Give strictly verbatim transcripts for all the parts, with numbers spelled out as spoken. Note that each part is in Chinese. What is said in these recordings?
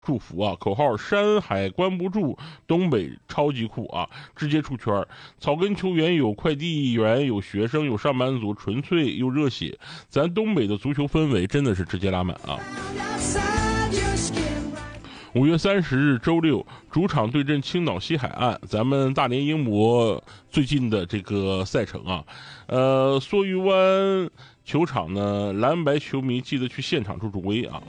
祝福啊！口号山海关不住，东北超级酷啊！直接出圈。草根球员有快递员，有学生，有上班族，纯粹又热血。咱东北的足球氛围真的是直接拉满啊！五月三十日周六，主场对阵青岛西海岸，咱们大连英博最近的这个赛程啊，呃，梭鱼湾球场呢，蓝白球迷记得去现场助助威啊。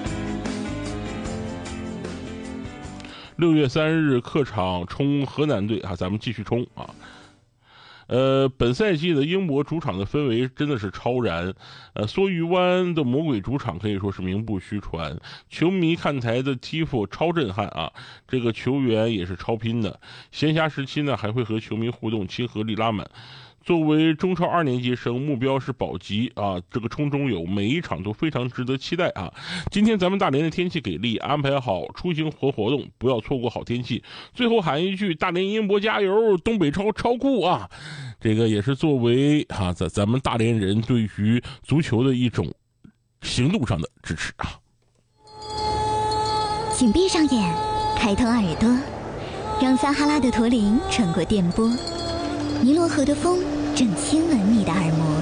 六月三日客场冲河南队啊，咱们继续冲啊！呃，本赛季的英博主场的氛围真的是超燃，呃，梭鱼湾的魔鬼主场可以说是名不虚传，球迷看台的 tifo 超震撼啊！这个球员也是超拼的，闲暇时期呢还会和球迷互动，亲和力拉满。作为中超二年级生，目标是保级啊！这个冲中有，每一场都非常值得期待啊！今天咱们大连的天气给力，安排好出行和活动，不要错过好天气。最后喊一句：大连英博加油，东北超超酷啊！这个也是作为啊咱咱们大连人对于足球的一种行动上的支持啊！ 请闭上眼，开通耳朵，让撒哈拉的驼铃穿过电波，尼罗河的风正亲吻你的耳膜，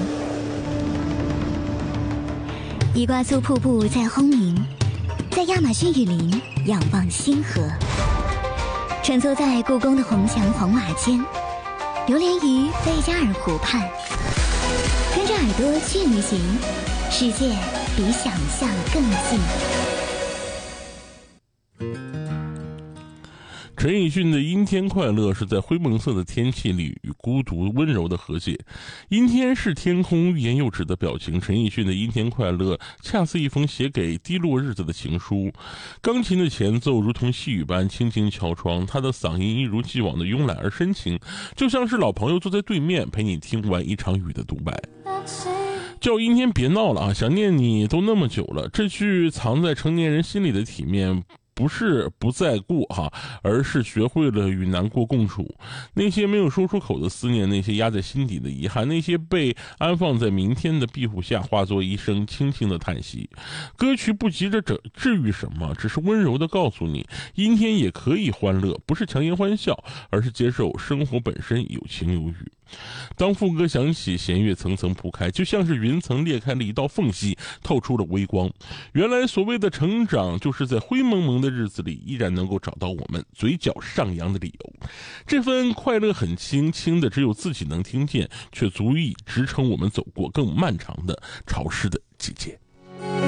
伊瓜苏瀑布在轰鸣，在亚马逊雨林仰望星河，穿梭在故宫的红墙黄瓦间，流连于贝加尔湖畔，跟着耳朵去旅行，世界比想象更近。 陈奕迅的阴天快乐是在灰蒙色的天气里与孤独温柔的和解。阴天是天空欲言又止的表情，陈奕迅的阴天快乐恰似一封写给低落日子的情书。钢琴的前奏如同细雨般轻轻敲窗，他的嗓音一如既往的慵懒而深情，就像是老朋友坐在对面陪你听完一场雨的独白。叫阴天别闹了啊，想念你都那么久了，这句藏在成年人心里的体面不是不再过哈，而是学会了与难过共处。那些没有说出口的思念，那些压在心底的遗憾，那些被安放在明天的庇护下，化作一声轻轻的叹息。歌曲不急着治治愈什么，只是温柔的告诉你，阴天也可以欢乐，不是强颜欢笑，而是接受生活本身有晴有雨。当副歌响起，弦乐层层铺开，就像是云层裂开了一道缝隙，透出了微光。原来所谓的成长，就是在灰蒙蒙的日子里，依然能够找到我们嘴角上扬的理由。这份快乐很轻，轻的只有自己能听见，却足以支撑我们走过更漫长的潮湿的季节。